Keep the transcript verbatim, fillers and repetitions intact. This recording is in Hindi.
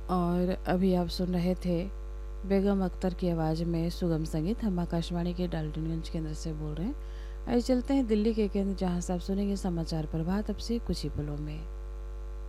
और अभी आप सुन रहे थे बेगम अख्तर की आवाज़ में सुगम संगीत। हम आकाशवाणी के डाल्टनगंज केंद्र से बोल रहे हैं। आइए चलते हैं दिल्ली के केंद्र, जहां से आप सुनेंगे समाचार प्रभात अब से कुछ ही पलों में।